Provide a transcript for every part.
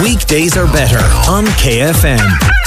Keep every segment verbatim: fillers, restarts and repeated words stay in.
Weekdays are better on K F M.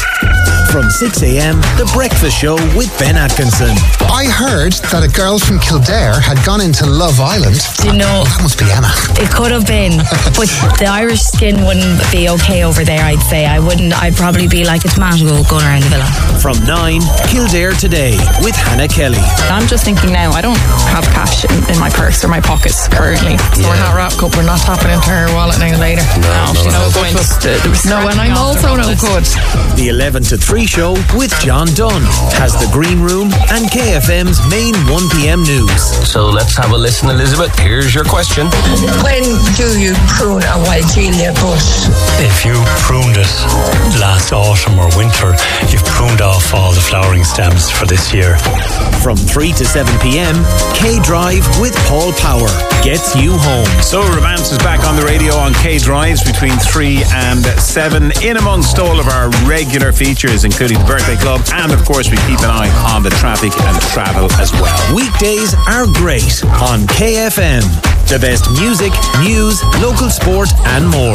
From six a.m, The Breakfast Show with Ben Atkinson. I heard that a girl from Kildare had gone into Love Island. Do you know? That must be Emma. It could have been, but the Irish skin wouldn't be okay over there, I'd say. I wouldn't, I'd probably be like a tomato gunner in the villa. From nine, Kildare Today with Hannah Kelly. I'm just thinking now, I don't have cash in, in my purse or my pockets currently. So Yeah. we're not wrapped up, we're not tapping into her wallet now later. No, no, She's no. no good. No, and I'm also no good. The eleven to three show with John Dunn has the Green Room and K F M's main one p.m. news. So let's have a listen, Elizabeth. Here's your question. When do you prune a Wigelia bush? If you pruned it last autumn or winter, you've pruned off all the flowering stems for this year. From three to seven p.m, K Drive with Paul Power gets you home. So Romance is back on the radio on K Drives between three and seven, in amongst all of our regular features, including the Birthday Club, and of course we keep an eye on the traffic and travel as well. Weekdays are great on K F M. The best music, news, local sport and more.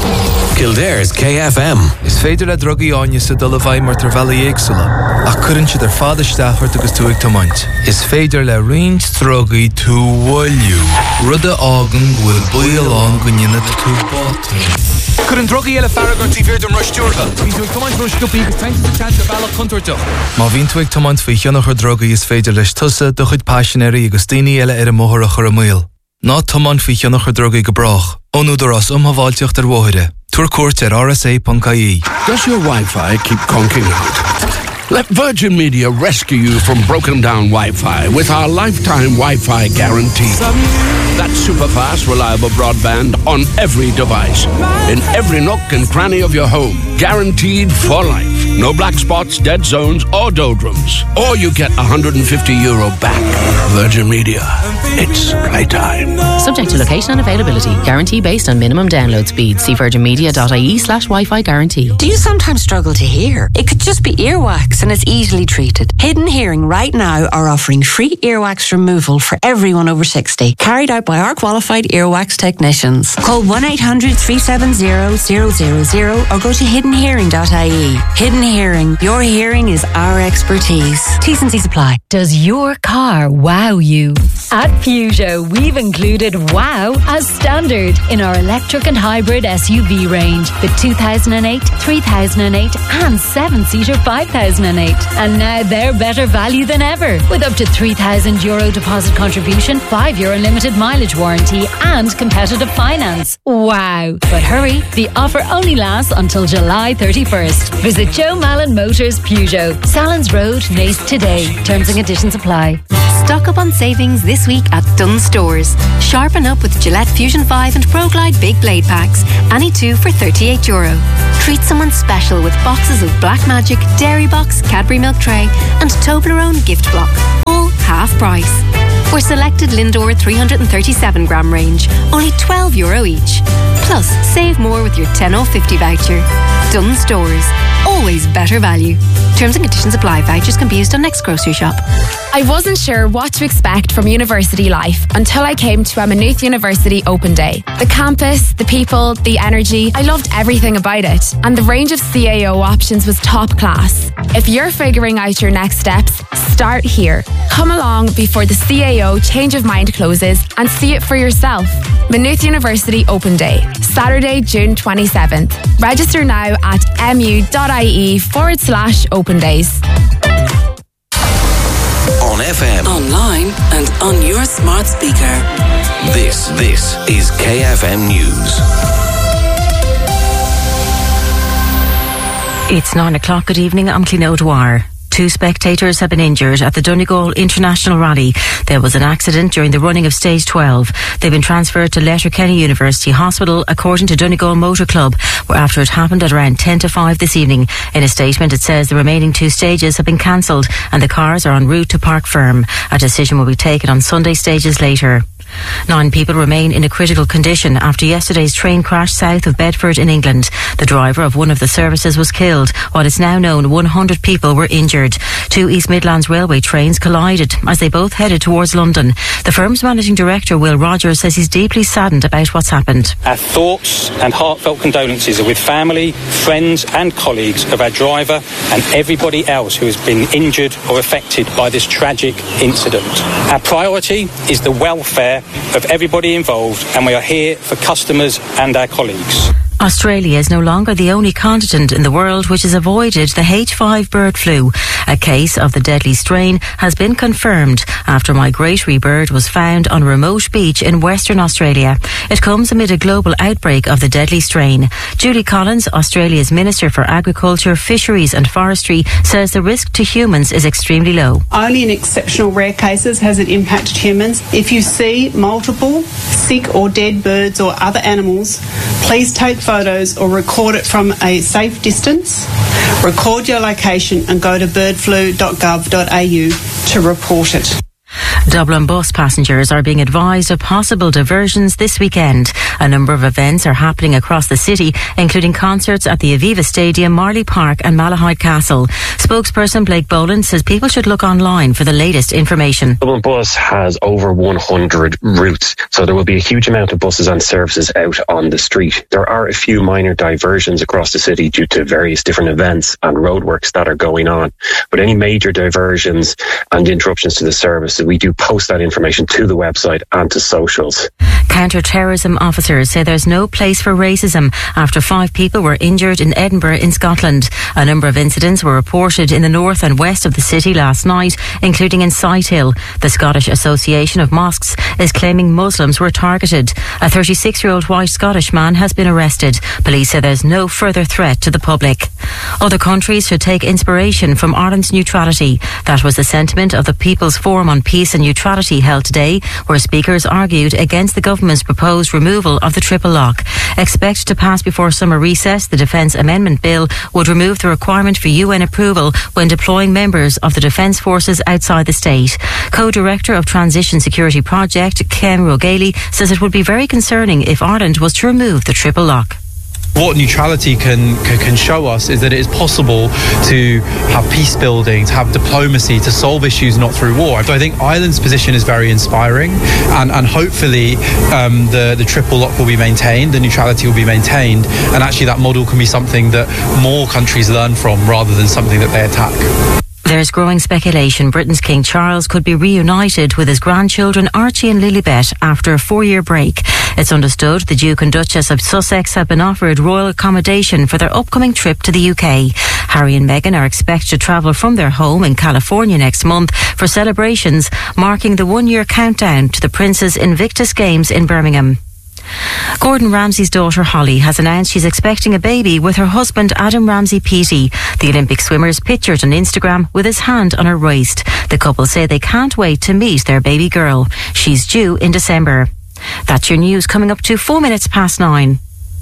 Kildare's K F M. Is féidir le drogaí áine sa dul a bhaid mar tar bheala éagsúla. Ach cuireann siad ar fada stathart agus tú ag tomaint. Is féidir le roinnt drogaí tú bhfuilliú. Rudda ágan bhfuil buil an go nginad tú bátaí. Cuireann drogaí eile faragart tí bhéir don ruistúrtha. Bhín tú ag tomaint ruisciúpaí agus taint sa chant a bhealach contoirteach. Má bhín tú ag tomaint faoi cheannach ar drogaí is féidir leis tusa do chuid passionéirí agus daoine eile ar a móthar a chur a míl. Ná tomaint faoi cheannach ar drogaí go brach. Ónúdar as umhaváilteocht ar bmhóire. Tuair cuairt ar r s a dot I E. Does your Wi-Fi keep conking out? Let Virgin Media rescue you from broken down Wi-Fi with our lifetime Wi-Fi guarantee. That's super fast, reliable broadband on every device, in every nook and cranny of your home, guaranteed for life. No black spots, dead zones, or doldrums. Or you get one hundred fifty euro back. Virgin Media. It's playtime. Subject to location and availability. Guarantee based on minimum download speed. See virginmedia.ie slash Wi-Fi guarantee. Do you sometimes struggle to hear? It could just be earwax and it's easily treated. Hidden Hearing right now are offering free earwax removal for everyone over sixty, carried out by our qualified earwax technicians. Call one eight hundred three seven zero zero zero zero or go to hidden hearing dot I E. Hidden Hearing. Your hearing is our expertise. T's and C's apply. Does your car wow you? At Peugeot, we've included wow as standard in our electric and hybrid S U V range. The two thousand eight, three thousand eight and seven-seater five thousand eight. And now they're better value than ever, with up to three thousand euro deposit contribution, five year unlimited mileage warranty and competitive finance. Wow. But hurry, the offer only lasts until July thirty-first. Visit Joe Mallon Motors Peugeot, Salins Road, Naas today. Terms and conditions apply. Stock up on savings this week at Dunn Stores. Sharpen up with Gillette Fusion five and Pro Glide Big Blade Packs. Any two for thirty-eight euro. Treat someone special with boxes of Black Magic, Dairy Box, Cadbury Milk Tray and Toblerone Gift Block. All half price. For selected Lindor three hundred thirty-seven gram range, only twelve euro each. Plus, save more with your ten oh fifty voucher. Dunn Stores. Always better value. Terms and conditions apply. Vouchers can be used on next grocery shop. I wasn't sure what to expect from university life until I came to a Maynooth University Open Day. The campus, the people, the energy, I loved everything about it. And the range of C A O options was top class. If you're figuring out your next steps, start here. Come along before the C A O change of mind closes and see it for yourself. Maynooth University Open Day, Saturday, June twenty-seventh. Register now at mu.ie forward slash open days. On F M, online and on your smart speaker. This, this is K F M News. It's nine o'clock. Good evening. I'm Cliona O'Dwyer. Two spectators have been injured at the Donegal International Rally. There was an accident during the running of Stage twelve. They've been transferred to Letterkenny University Hospital, according to Donegal Motor Club, where after it happened at around ten to five this evening. In a statement, it says the remaining two stages have been cancelled and the cars are en route to Park Ferme. A decision will be taken on Sunday stages later. Nine people remain in a critical condition after yesterday's train crash south of Bedford in England. The driver of one of the services was killed, while it's now known one hundred people were injured. Two East Midlands Railway trains collided as they both headed towards London. The firm's managing director, Will Rogers, says he's deeply saddened about what's happened. Our thoughts and heartfelt condolences are with family, friends and colleagues of our driver and everybody else who has been injured or affected by this tragic incident. Our priority is the welfare of everybody involved, and we are here for customers and our colleagues. Australia is no longer the only continent in the world which has avoided the H five bird flu. A case of the deadly strain has been confirmed after a migratory bird was found on a remote beach in Western Australia. It comes amid a global outbreak of the deadly strain. Julie Collins, Australia's Minister for Agriculture, Fisheries and Forestry, says the risk to humans is extremely low. Only in exceptional rare cases has it impacted humans. If you see multiple sick or dead birds or other animals, please take photos or record it from a safe distance. Record your location and go to bird flu dot gov dot a u to report it. Dublin bus passengers are being advised of possible diversions this weekend. A number of events are happening across the city, including concerts at the Aviva Stadium, Marley Park and Malahide Castle. Spokesperson Blake Boland says people should look online for the latest information. Dublin Bus has over one hundred routes, so there will be a huge amount of buses and services out on the street. There are a few minor diversions across the city due to various different events and roadworks that are going on. But any major diversions and interruptions to the service, we do post that information to the website and to socials. Counter-terrorism officers say there's no place for racism after five people were injured in Edinburgh in Scotland. A number of incidents were reported in the north and west of the city last night, including in Sighthill. The Scottish Association of Mosques is claiming Muslims were targeted. A thirty-six-year-old white Scottish man has been arrested. Police say there's no further threat to the public. Other countries should take inspiration from Ireland's neutrality. That was the sentiment of the People's Forum on Peace and Neutrality held today, where speakers argued against the government's proposed removal of the triple lock. Expected to pass before summer recess, the Defence Amendment Bill would remove the requirement for U N approval when deploying members of the Defence Forces outside the state. Co-Director of Transition Security Project, Ken Rogaley, says it would be very concerning if Ireland was to remove the triple lock. What neutrality can, can can show us is that it is possible to have peace building, to have diplomacy, to solve issues not through war. So I think Ireland's position is very inspiring, and, and hopefully um, the, the triple lock will be maintained, the neutrality will be maintained, and actually that model can be something that more countries learn from rather than something that they attack. There's growing speculation Britain's King Charles could be reunited with his grandchildren Archie and Lilibet after a four-year break. It's understood the Duke and Duchess of Sussex have been offered royal accommodation for their upcoming trip to the U K. Harry and Meghan are expected to travel from their home in California next month for celebrations marking the one-year countdown to the Prince's Invictus Games in Birmingham. Gordon Ramsay's daughter Holly has announced she's expecting a baby with her husband Adam Ramsay-Peaty. The Olympic swimmer is pictured on Instagram with his hand on her waist. The couple say they can't wait to meet their baby girl. She's due in December. That's your news coming up to four minutes past nine.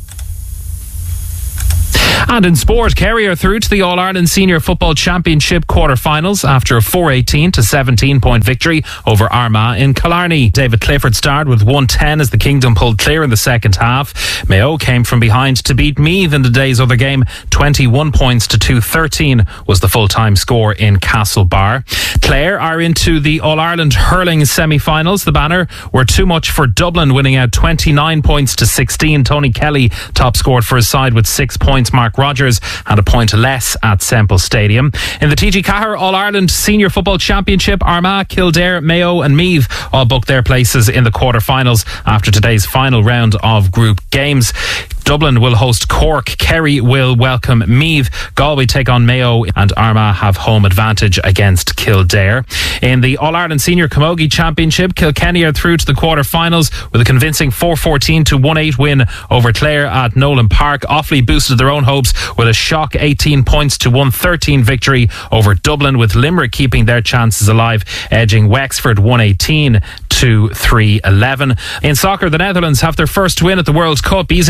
And in sport, Kerry are through to the All-Ireland Senior Football Championship quarter-finals after a four eighteen to seventeen point victory over Armagh in Killarney. David Clifford starred with one ten as the Kingdom pulled clear in the second half. Mayo came from behind to beat Meath in the day's other game. twenty-one points to two thirteen was the full-time score in Castlebar. Clare are into the All-Ireland hurling semi-finals. The banner were too much for Dublin, winning out twenty-nine points to sixteen. Tony Kelly top scored for his side with six points. Mark Rogers had a point less at Semple Stadium. In the T G Cahir All-Ireland Senior Football Championship, Armagh, Kildare, Mayo and Meath all booked their places in the quarter-finals after today's final round of group games. Dublin will host Cork, Kerry will welcome Meath, Galway take on Mayo and Armagh have home advantage against Kildare. In the All-Ireland Senior Camogie Championship, Kilkenny are through to the quarter-finals with a convincing four fourteen to one eight win over Clare at Nolan Park. Offaly boosted their own hopes with a shock eighteen points to one thirteen victory over Dublin, with Limerick keeping their chances alive, edging Wexford one eighteen to three eleven. In soccer, the Netherlands have their first win at the World Cup, easing past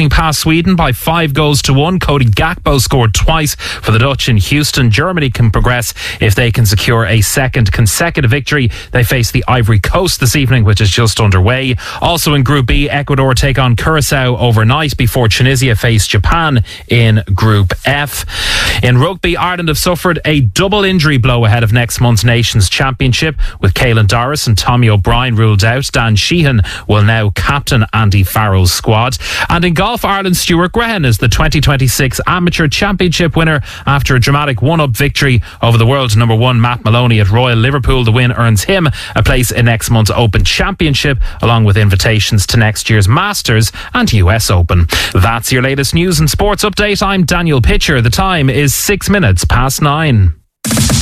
Sweden by five goals to one. Cody Gakpo scored twice for the Dutch in Houston. Germany can progress if they can secure a second consecutive victory. They face the Ivory Coast this evening, which is just underway. Also in Group B, Ecuador take on Curacao overnight before Tunisia face Japan in Group F. In rugby, Ireland have suffered a double injury blow ahead of next month's Nations Championship, with Caelan Doris and Tommy O'Brien ruled out. Dan Sheehan will now captain Andy Farrell's squad. And in golf, Ireland's Stuart Grehen is the twenty twenty-six Amateur Championship winner after a dramatic one-up victory over the world number one Matt Maloney at Royal Liverpool. The win earns him a place in next month's Open Championship, along with invitations to next year's Masters and U S Open. That's your latest news and sports update. I'm Daniel Pitcher. The time is six minutes past nine.